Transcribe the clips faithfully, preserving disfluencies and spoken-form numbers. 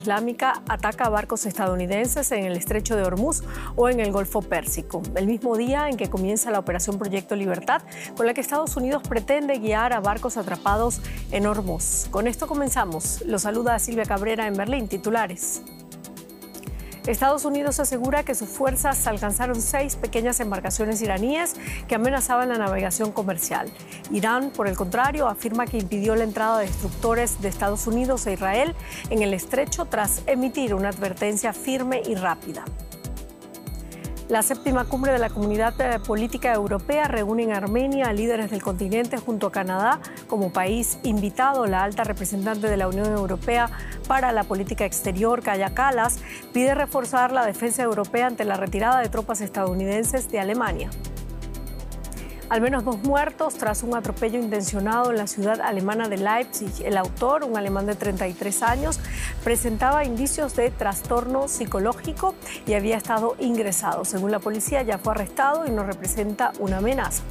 Islámica ataca barcos estadounidenses en el estrecho de Hormuz o en el Golfo Pérsico, el mismo día en que comienza la operación Proyecto Libertad, con la que Estados Unidos pretende guiar a barcos atrapados en Hormuz. Con esto comenzamos. Los saluda Silvia Cabrera en Berlín. Titulares. Estados Unidos asegura que sus fuerzas alcanzaron seis pequeñas embarcaciones iraníes que amenazaban la navegación comercial. Irán, por el contrario, afirma que impidió la entrada de destructores de Estados Unidos e Israel en el estrecho tras emitir una advertencia firme y rápida. La séptima cumbre de la Comunidad Política Europea reúne en Armenia a líderes del continente junto a Canadá como país invitado. La alta representante de la Unión Europea para la Política Exterior, Kaja Kallas, pide reforzar la defensa europea ante la retirada de tropas estadounidenses de Alemania. Al menos dos muertos tras un atropello intencionado en la ciudad alemana de Leipzig. El autor, un alemán de treinta y tres años, presentaba indicios de trastorno psicológico y había estado ingresado. Según la policía, ya fue arrestado y no representa una amenaza.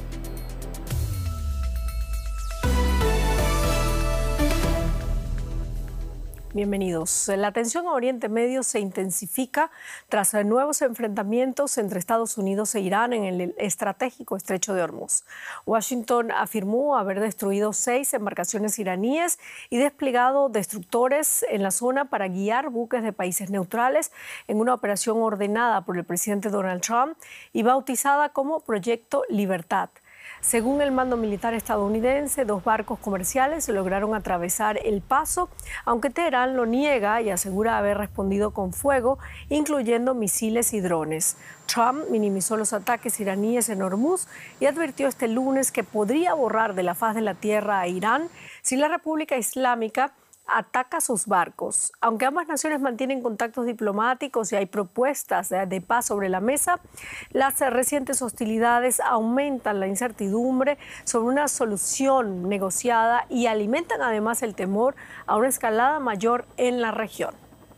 Bienvenidos. La tensión a Oriente Medio se intensifica tras nuevos enfrentamientos entre Estados Unidos e Irán en el estratégico estrecho de Hormuz. Washington afirmó haber destruido seis embarcaciones iraníes y desplegado destructores en la zona para guiar buques de países neutrales en una operación ordenada por el presidente Donald Trump y bautizada como Proyecto Libertad. Según el mando militar estadounidense, dos barcos comerciales lograron atravesar el paso, aunque Teherán lo niega y asegura haber respondido con fuego, incluyendo misiles y drones. Trump minimizó los ataques iraníes en Hormuz y advirtió este lunes que podría borrar de la faz de la tierra a Irán si la República Islámica ataca sus barcos. Aunque ambas naciones mantienen contactos diplomáticos y hay propuestas de paz sobre la mesa, las recientes hostilidades aumentan la incertidumbre sobre una solución negociada y alimentan además el temor a una escalada mayor en la región.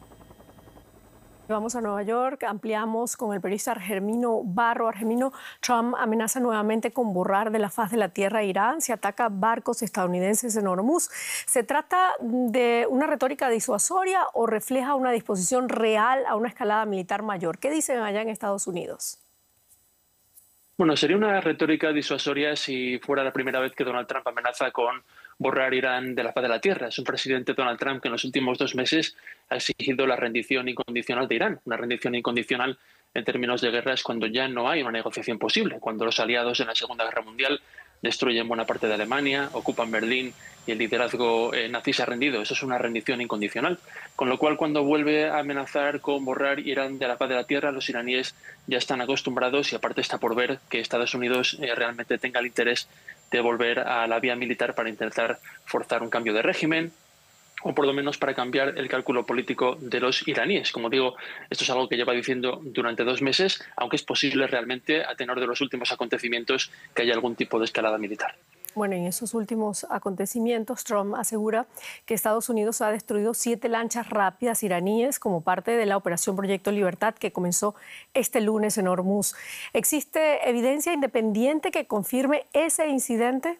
Vamos a Nueva York, ampliamos con el periodista Argemino Barro. Argemino, Trump amenaza nuevamente con borrar de la faz de la tierra a Irán si ataca barcos estadounidenses en Hormuz. ¿Se trata de una retórica disuasoria o refleja una disposición real a una escalada militar mayor? ¿Qué dicen allá en Estados Unidos? Bueno, sería una retórica disuasoria si fuera la primera vez que Donald Trump amenaza con borrar Irán de la faz de la tierra. Es un presidente, Donald Trump, que en los últimos dos meses ha exigido la rendición incondicional de Irán. Una rendición incondicional en términos de guerra es cuando ya no hay una negociación posible, cuando los aliados en la Segunda Guerra Mundial destruyen buena parte de Alemania, ocupan Berlín y el liderazgo eh, nazi se ha rendido. Eso es una rendición incondicional. Con lo cual, cuando vuelve a amenazar con borrar Irán de la faz de la tierra, los iraníes ya están acostumbrados y aparte está por ver que Estados Unidos eh, realmente tenga el interés de volver a la vía militar para intentar forzar un cambio de régimen o por lo menos para cambiar el cálculo político de los iraníes. Como digo, esto es algo que lleva diciendo durante dos meses, aunque es posible realmente, a tenor de los últimos acontecimientos, que haya algún tipo de escalada militar. Bueno, en esos últimos acontecimientos, Trump asegura que Estados Unidos ha destruido siete lanchas rápidas iraníes como parte de la operación Proyecto Libertad que comenzó este lunes en Hormuz. ¿Existe evidencia independiente que confirme ese incidente?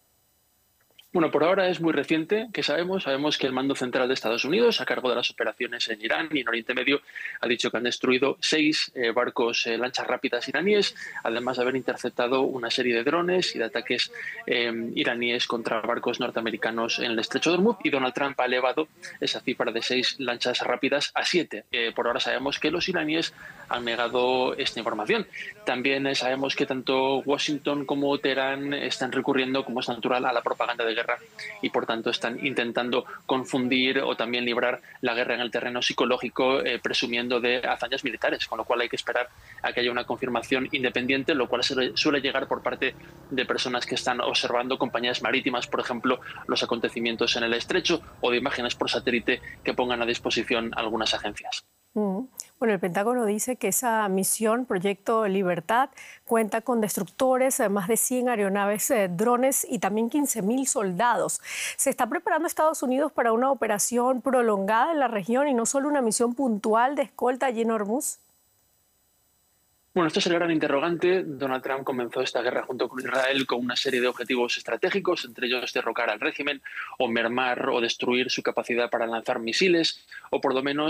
Bueno, por ahora es muy reciente. ¿Qué sabemos? Sabemos que el mando central de Estados Unidos, a cargo de las operaciones en Irán y en Oriente Medio, ha dicho que han destruido seis eh, barcos, eh, lanchas rápidas iraníes, además de haber interceptado una serie de drones y de ataques eh, iraníes contra barcos norteamericanos en el estrecho de Hormuz. Y Donald Trump ha elevado esa cifra de seis lanchas rápidas a siete. Eh, por ahora sabemos que los iraníes han negado esta información. También eh, sabemos que tanto Washington como Teherán están recurriendo, como es natural, a la propaganda de guerra y por tanto están intentando confundir o también librar la guerra en el terreno psicológico eh, presumiendo de hazañas militares, con lo cual hay que esperar a que haya una confirmación independiente, lo cual suele llegar por parte de personas que están observando, compañías marítimas, por ejemplo, los acontecimientos en el estrecho, o de imágenes por satélite que pongan a disposición algunas agencias. Mm. Bueno, el Pentágono dice que esa misión, Proyecto Libertad, cuenta con destructores, más de cien aeronaves, eh, drones y también quince mil soldados. ¿Se está preparando Estados Unidos para una operación prolongada en la región y no solo una misión puntual de escolta allí en Hormuz? Bueno, esto es el gran interrogante. Donald Trump comenzó esta guerra junto con Israel con una serie de objetivos estratégicos, entre ellos derrocar al régimen o mermar o destruir su capacidad para lanzar misiles o por lo menos